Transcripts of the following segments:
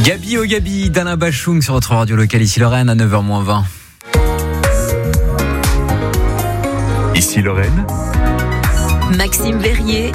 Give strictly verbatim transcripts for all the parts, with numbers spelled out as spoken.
Gabi au Gabi d'Alain Bachung sur votre radio locale ici Lorraine à neuf heures moins vingt. Ici Lorraine, Maxime Verrier,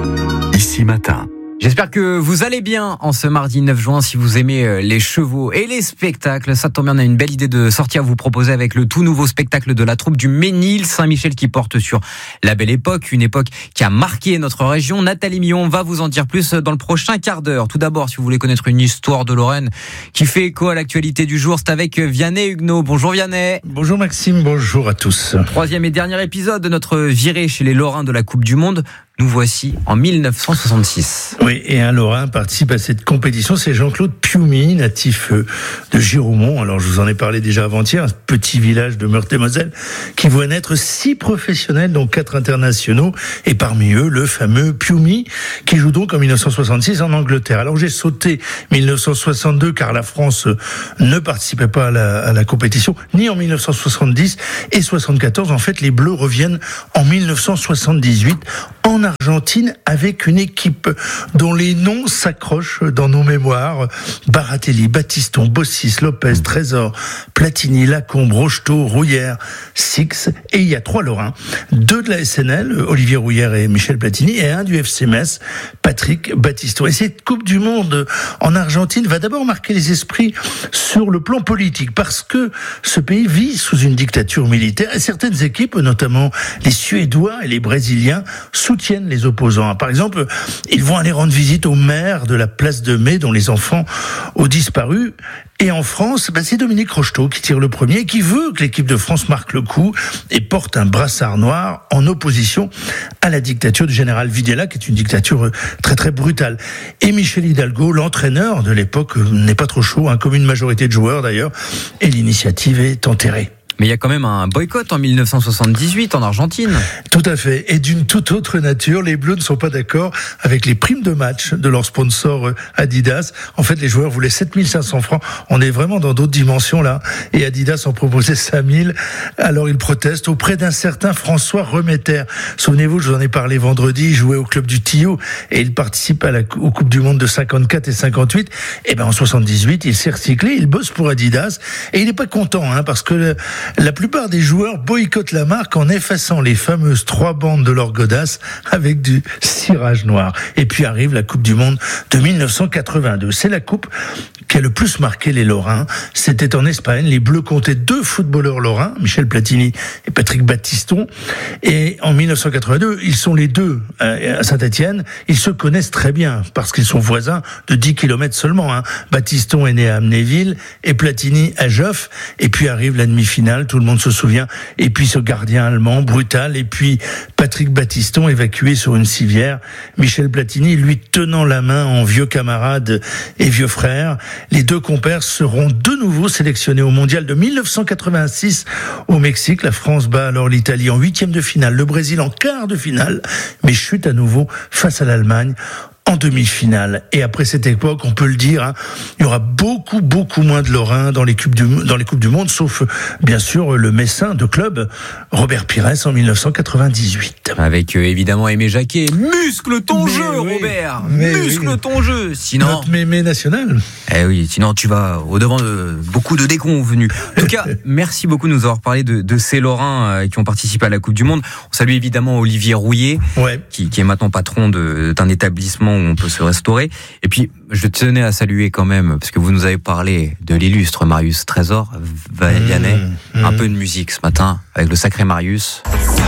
ici Matin. J'espère que vous allez bien en ce mardi neuf juin. Si vous aimez les chevaux et les spectacles, ça tombe bien, on a une belle idée de sortie à vous proposer avec le tout nouveau spectacle de la troupe du Ménil Saint-Michel qui porte sur la belle époque, une époque qui a marqué notre région. Nathalie Millon va vous en dire plus dans le prochain quart d'heure. Tout d'abord, si vous voulez connaître une histoire de Lorraine qui fait écho à l'actualité du jour, c'est avec Vianney Huguenot. Bonjour Vianney. Bonjour Maxime, bonjour à tous. Troisième et dernier épisode de notre virée chez les Lorrains de la Coupe du Monde. Nous voici en mille neuf cent soixante-six. Oui, et un Lorrain participe à cette compétition, c'est Jean-Claude Piumi, natif de Giroumont. Alors, je vous en ai parlé déjà avant-hier, un petit village de Meurthe-et-Moselle qui voit naître six professionnels, dont quatre internationaux, et parmi eux, le fameux Piumi, qui joue donc en mille neuf cent soixante-six en Angleterre. Alors, j'ai sauté mille neuf cent soixante-deux, car la France ne participait pas à la, à la compétition, ni en mille neuf cent soixante-dix et soixante-quatorze. En fait, les Bleus reviennent en mille neuf cent soixante-dix-huit, en Argentine, avec une équipe dont les noms s'accrochent dans nos mémoires. Baratelli, Battiston, Bossis, Lopez, Trésor, Platini, Lacombe, Rocheteau, Rouillère, Six, et il y a trois Lorrains, deux de la S N L, Olivier Rouillère et Michel Platini, et un du F C Metz, Patrick Battiston. Et cette Coupe du Monde en Argentine va d'abord marquer les esprits sur le plan politique, parce que ce pays vit sous une dictature militaire, et certaines équipes, notamment les Suédois et les Brésiliens, soutiennent les opposants. Par exemple, ils vont aller rendre visite au maire de la place de Mai, dont les enfants ont disparu. Et en France, ben c'est Dominique Rocheteau qui tire le premier, qui veut que l'équipe de France marque le coup et porte un brassard noir en opposition à la dictature du général Videla, qui est une dictature très très brutale. Et Michel Hidalgo, l'entraîneur de l'époque, n'est pas trop chaud, hein, comme une majorité de joueurs d'ailleurs, et l'initiative est enterrée. Mais il y a quand même un boycott en mille neuf cent soixante-dix-huit en Argentine. Tout à fait. Et d'une toute autre nature, les Bleus ne sont pas d'accord avec les primes de match de leur sponsor Adidas. En fait, les joueurs voulaient sept mille cinq cents francs. On est vraiment dans d'autres dimensions là. Et Adidas en proposait cinq mille. Alors ils protestent auprès d'un certain François Remetter. Souvenez-vous, je vous en ai parlé vendredi, il jouait au club du Tillot et il participe à la, aux Coupes du Monde de cinquante-quatre et cinquante-huit. Et ben en soixante-dix-huit, il s'est recyclé, il bosse pour Adidas et il n'est pas content, hein, parce que le, la plupart des joueurs boycottent la marque en effaçant les fameuses trois bandes de leur godasse avec du cirage noir. Et puis arrive la Coupe du Monde de mille neuf cent quatre-vingt-deux. C'est la coupe qui a le plus marqué les Lorrains. C'était en Espagne. Les Bleus comptaient deux footballeurs lorrains, Michel Platini et Patrick Battiston. Et en mille neuf cent quatre-vingt-deux, ils sont les deux à Saint-Étienne. Ils se connaissent très bien parce qu'ils sont voisins de dix kilomètres seulement. Hein. Battiston est né à Amnéville et Platini à Joffre. Et puis arrive la demi-finale. Tout le monde se souvient. Et puis ce gardien allemand brutal. Et puis Patrick Battiston évacué sur une civière. Michel Platini lui tenant la main en vieux camarade et vieux frère. Les deux compères seront de nouveau sélectionnés au mondial de mille neuf cent quatre-vingt-six au Mexique. La France bat alors l'Italie en huitième de finale, le Brésil en quart de finale, mais chute à nouveau face à l'Allemagne en demi-finale. Et après cette époque, on peut le dire, hein, il y aura beaucoup, beaucoup moins de Lorrains dans les Coupes du, dans les Coupes du Monde, sauf bien sûr le Messin de club, Robert Pires, en mille neuf cent quatre-vingt-dix-huit. Avec euh, évidemment Aimé Jacquet. Muscle ton mais jeu, oui, Robert. Muscle oui. ton jeu. Sinon, notre mémé national. Eh oui, sinon tu vas au devant de beaucoup de déconvenus. En tout cas, merci beaucoup de nous avoir parlé de, de ces Lorrains euh, qui ont participé à la Coupe du Monde. On salue évidemment Olivier Rouillet, ouais. qui, qui est maintenant patron de, d'un établissement où on peut se restaurer. Et puis, je tenais à saluer quand même, parce que vous nous avez parlé de l'illustre Marius Trésor, Vianney, mmh, mmh. un peu de musique ce matin avec le sacré Marius.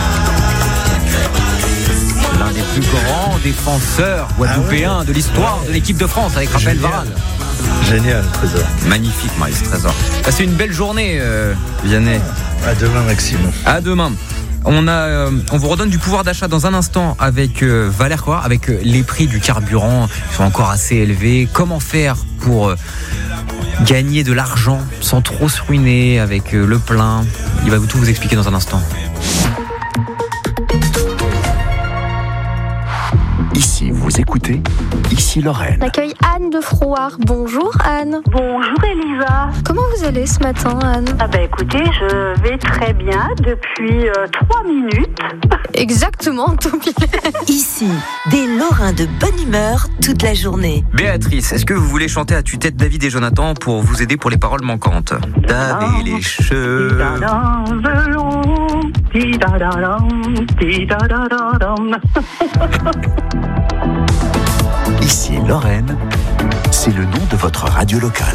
L'un des plus grands défenseurs guadeloupéens ah ouais. de l'histoire de l'équipe de France avec Raphaël Varane. Génial, Trésor. Magnifique, Marius Trésor. Passez une belle journée, euh, Vianney. À demain, Maxime. À demain. On a, euh, on vous redonne du pouvoir d'achat dans un instant avec euh, Valère Coire, avec euh, les prix du carburant qui sont encore assez élevés. Comment faire pour euh, gagner de l'argent sans trop se ruiner avec euh, le plein. Il va tout vous expliquer dans un instant. Ici, vous écoutez, ici Lorraine. On accueille Anne Anne de Frouard. Bonjour Anne. Bonjour Elisa. Comment vous allez ce matin Anne? Ah bah écoutez, je vais très bien depuis euh, trois minutes. Exactement, tout pile. Ici, des Lorrains de bonne humeur toute la journée. Béatrice, est-ce que vous voulez chanter à tue-tête David et Jonathan pour vous aider pour les paroles manquantes? David les cheveux. Ici Lorraine, c'est le nom de votre radio locale.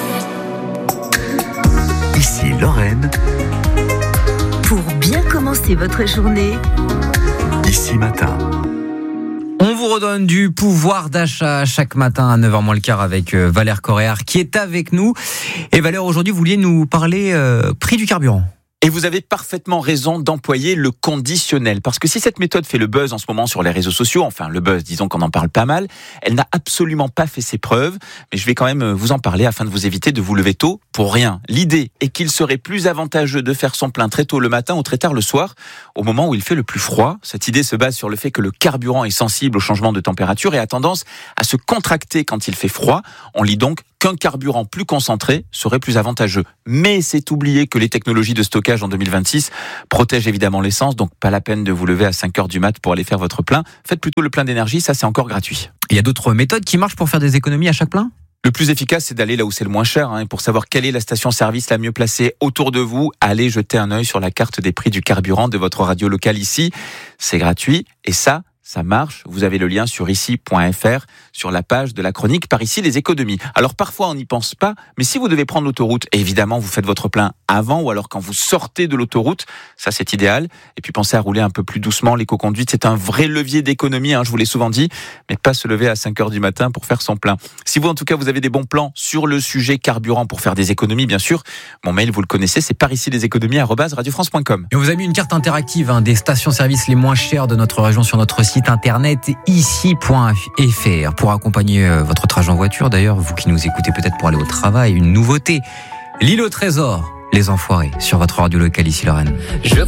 Ici Lorraine, Pour bien commencer votre journée, Ici Matin. On vous redonne du pouvoir d'achat chaque matin à neuf heures moins le quart avec euh, Valère Coréard qui est avec nous. Et Valère, aujourd'hui, vous vouliez nous parler euh, prix du carburant. Et vous avez parfaitement raison d'employer le conditionnel. Parce que si cette méthode fait le buzz en ce moment sur les réseaux sociaux, enfin le buzz, disons qu'on en parle pas mal, elle n'a absolument pas fait ses preuves. Mais je vais quand même vous en parler afin de vous éviter de vous lever tôt pour rien. L'idée est qu'il serait plus avantageux de faire son plein très tôt le matin ou très tard le soir, au moment où il fait le plus froid. Cette idée se base sur le fait que le carburant est sensible au changement de température et a tendance à se contracter quand il fait froid. On lit donc qu'un carburant plus concentré serait plus avantageux. Mais c'est oublier que les technologies de stockage en deux mille vingt-six protègent évidemment l'essence, donc pas la peine de vous lever à cinq heures du mat pour aller faire votre plein. Faites plutôt le plein d'énergie, ça c'est encore gratuit. Il y a d'autres méthodes qui marchent pour faire des économies à chaque plein ? Le plus efficace, c'est d'aller là où c'est le moins cher. Hein. Et pour savoir quelle est la station-service la mieux placée autour de vous, allez jeter un œil sur la carte des prix du carburant de votre radio locale ici. C'est gratuit et ça, ça marche. Vous avez le lien sur ici point f r, sur la page de la chronique Par ici les économies. Alors parfois on n'y pense pas, mais si vous devez prendre l'autoroute, évidemment vous faites votre plein avant ou alors quand vous sortez de l'autoroute, ça c'est idéal. Et puis pensez à rouler un peu plus doucement, l'éco-conduite c'est un vrai levier d'économie, hein, je vous l'ai souvent dit, mais pas se lever à cinq heures du matin pour faire son plein. Si vous en tout cas vous avez des bons plans sur le sujet carburant pour faire des économies bien sûr, mon mail vous le connaissez, c'est par ici les économies arobase radio france point com. Et on vous a mis une carte interactive hein, des stations-service les moins chères de notre région sur notre site internet ici point f r pour accompagner votre trajet en voiture. D'ailleurs, vous qui nous écoutez peut-être pour aller au travail, une nouveauté, l'île au trésor, les enfoirés, sur votre radio locale ici Lorraine. Je